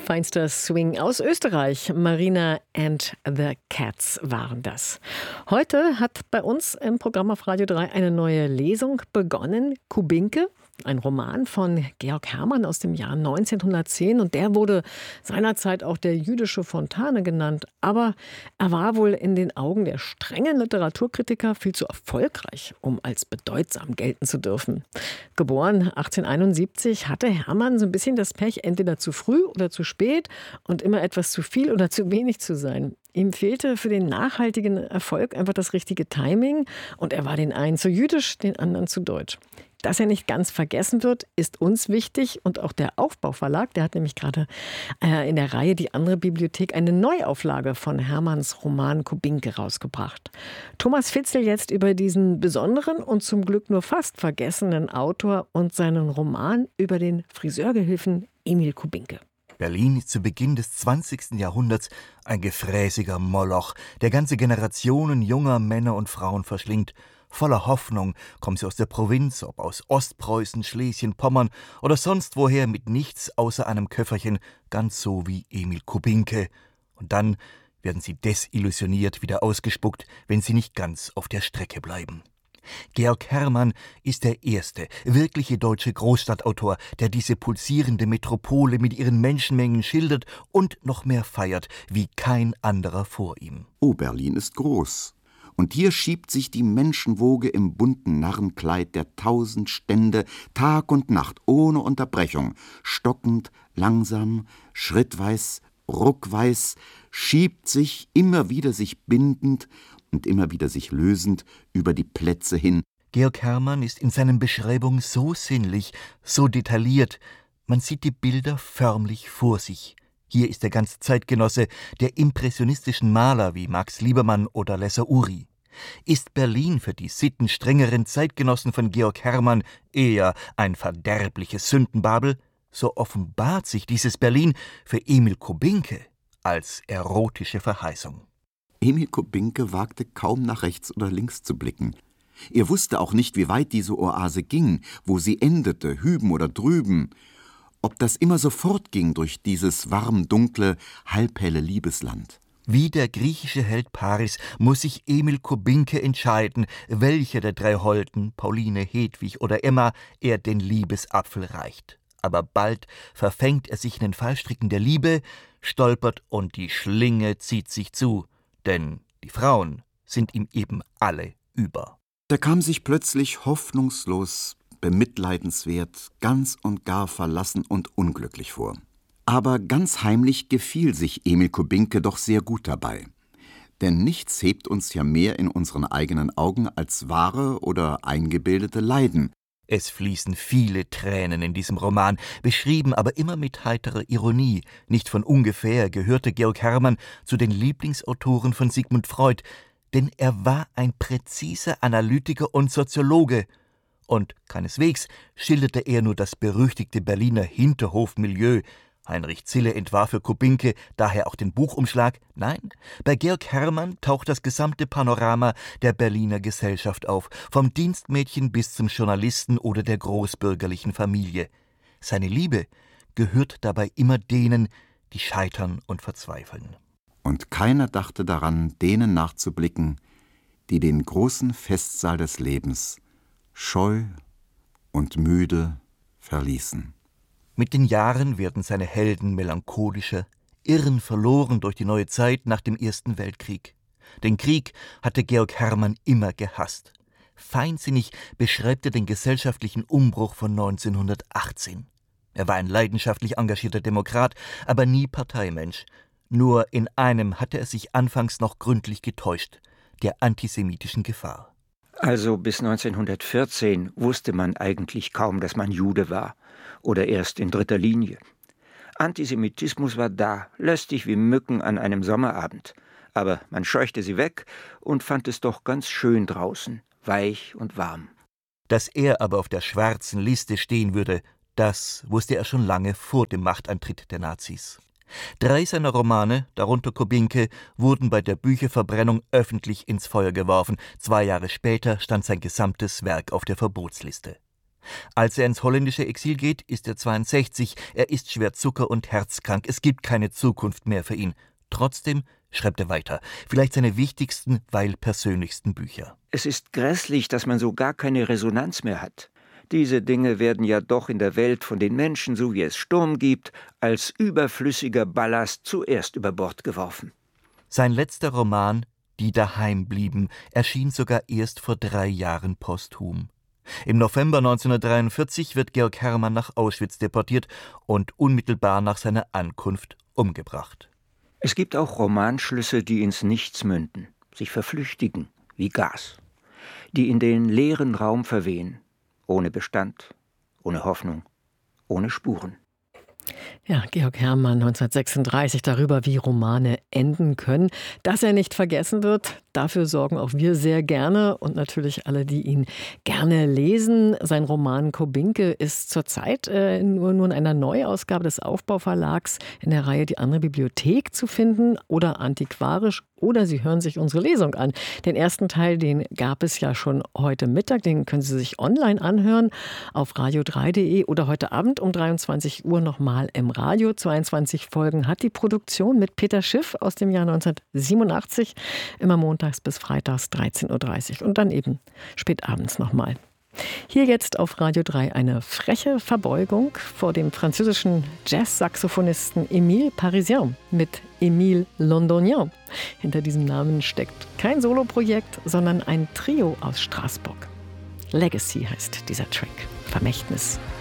Feinster Swing aus Österreich. Marina and the Cats waren das. Heute hat bei uns im Programm auf Radio 3 eine neue Lesung begonnen. Kubinke, ein Roman von Georg Hermann aus dem Jahr 1910. Und der wurde seinerzeit auch der jüdische Fontane genannt. Aber er war wohl in den Augen der strengen Literaturkritiker viel zu erfolgreich, um als bedeutsam gelten zu dürfen. Geboren 1871 hatte Hermann so ein bisschen das Pech, entweder zu früh oder zu spät und immer etwas zu viel oder zu wenig zu sein. Ihm fehlte für den nachhaltigen Erfolg einfach das richtige Timing und er war den einen zu jüdisch, den anderen zu deutsch. Dass er nicht ganz vergessen wird, ist uns wichtig und auch der Aufbauverlag, der hat nämlich gerade in der Reihe Die andere Bibliothek eine Neuauflage von Hermanns Roman Kubinke rausgebracht. Thomas Fitzel jetzt über diesen besonderen und zum Glück nur fast vergessenen Autor und seinen Roman über den Friseurgehilfen Emil Kubinke. Berlin ist zu Beginn des 20. Jahrhunderts ein gefräßiger Moloch, der ganze Generationen junger Männer und Frauen verschlingt. Voller Hoffnung kommen sie aus der Provinz, ob aus Ostpreußen, Schlesien, Pommern oder sonst woher mit nichts außer einem Köfferchen, ganz so wie Emil Kubinke. Und dann werden sie desillusioniert wieder ausgespuckt, wenn sie nicht ganz auf der Strecke bleiben. Georg Hermann ist der erste wirkliche deutsche Großstadtautor, der diese pulsierende Metropole mit ihren Menschenmengen schildert und noch mehr feiert, wie kein anderer vor ihm. Oh, Berlin ist groß. Und hier schiebt sich die Menschenwoge im bunten Narrenkleid der 1000 Stände Tag und Nacht ohne Unterbrechung, stockend, langsam, schrittweis, ruckweis, schiebt sich, immer wieder sich bindend und immer wieder sich lösend über die Plätze hin. Georg Hermann ist in seinen Beschreibungen so sinnlich, so detailliert, man sieht die Bilder förmlich vor sich. Hier ist der ganze Zeitgenosse der impressionistischen Maler wie Max Liebermann oder Lesser-Uri. Ist Berlin für die sittenstrengeren Zeitgenossen von Georg Hermann eher ein verderbliches Sündenbabel, so offenbart sich dieses Berlin für Emil Kubinke als erotische Verheißung. Emil Kubinke wagte kaum nach rechts oder links zu blicken. Er wusste auch nicht, wie weit diese Oase ging, wo sie endete, hüben oder drüben, ob das immer so fortging durch dieses warm-dunkle, halbhelle Liebesland. Wie der griechische Held Paris muss sich Emil Kubinke entscheiden, welcher der drei Holden, Pauline, Hedwig oder Emma, er den Liebesapfel reicht. Aber bald verfängt er sich in den Fallstricken der Liebe, stolpert und die Schlinge zieht sich zu, denn die Frauen sind ihm eben alle über. Er kam sich plötzlich hoffnungslos, bemitleidenswert, ganz und gar verlassen und unglücklich vor. Aber ganz heimlich gefiel sich Emil Kubinke doch sehr gut dabei. Denn nichts hebt uns ja mehr in unseren eigenen Augen als wahre oder eingebildete Leiden. Es fließen viele Tränen in diesem Roman, beschrieben aber immer mit heiterer Ironie. Nicht von ungefähr gehörte Georg Hermann zu den Lieblingsautoren von Sigmund Freud, denn er war ein präziser Analytiker und Soziologe. Und keineswegs schilderte er nur das berüchtigte Berliner Hinterhofmilieu. Heinrich Zille entwarf für Kubinke daher auch den Buchumschlag. Nein, bei Georg Hermann taucht das gesamte Panorama der Berliner Gesellschaft auf, vom Dienstmädchen bis zum Journalisten oder der großbürgerlichen Familie. Seine Liebe gehört dabei immer denen, die scheitern und verzweifeln. Und keiner dachte daran, denen nachzublicken, die den großen Festsaal des Lebens scheu und müde verließen. Mit den Jahren werden seine Helden melancholischer, irren verloren durch die neue Zeit nach dem Ersten Weltkrieg. Den Krieg hatte Georg Hermann immer gehasst. Feinsinnig beschreibt er den gesellschaftlichen Umbruch von 1918. Er war ein leidenschaftlich engagierter Demokrat, aber nie Parteimensch. Nur in einem hatte er sich anfangs noch gründlich getäuscht, der antisemitischen Gefahr. Also bis 1914 wusste man eigentlich kaum, dass man Jude war. Oder erst in dritter Linie. Antisemitismus war da, lästig wie Mücken an einem Sommerabend. Aber man scheuchte sie weg und fand es doch ganz schön draußen, weich und warm. Dass er aber auf der schwarzen Liste stehen würde, das wusste er schon lange vor dem Machtantritt der Nazis. 3 seiner Romane, darunter Kubinke, wurden bei der Bücherverbrennung öffentlich ins Feuer geworfen. 2 Jahre später stand sein gesamtes Werk auf der Verbotsliste. Als er ins holländische Exil geht, ist er 62. Er ist schwer zucker- und herzkrank. Es gibt keine Zukunft mehr für ihn. Trotzdem schreibt er weiter. Vielleicht seine wichtigsten, weil persönlichsten Bücher. Es ist grässlich, dass man so gar keine Resonanz mehr hat. Diese Dinge werden ja doch in der Welt von den Menschen, so wie es Sturm gibt, als überflüssiger Ballast zuerst über Bord geworfen. Sein letzter Roman, Die daheim blieben, erschien sogar erst vor 3 Jahren posthum. Im November 1943 wird Georg Hermann nach Auschwitz deportiert und unmittelbar nach seiner Ankunft umgebracht. Es gibt auch Romanschlüsse, die ins Nichts münden, sich verflüchtigen, wie Gas, die in den leeren Raum verwehen, ohne Bestand, ohne Hoffnung, ohne Spuren. Ja, Georg Hermann 1936 darüber, wie Romane enden können. Dass er nicht vergessen wird, dafür sorgen auch wir sehr gerne und natürlich alle, die ihn gerne lesen. Sein Roman Kubinke ist zurzeit nur in einer Neuausgabe des Aufbauverlags in der Reihe Die andere Bibliothek zu finden oder antiquarisch. Oder Sie hören sich unsere Lesung an. Den ersten Teil, den gab es ja schon heute Mittag. Den können Sie sich online anhören auf radio3.de oder heute Abend um 23 Uhr nochmal im Radio. 22 Folgen hat die Produktion mit Peter Schiff aus dem Jahr 1987. Immer montags bis freitags 13.30 Uhr und dann eben spät abends nochmal. Hier jetzt auf Radio 3 eine freche Verbeugung vor dem französischen Jazz-Saxophonisten Émile Parisien mit Émile Londonien. Hinter diesem Namen steckt kein Soloprojekt, sondern ein Trio aus Straßburg. Legacy heißt dieser Track. Vermächtnis.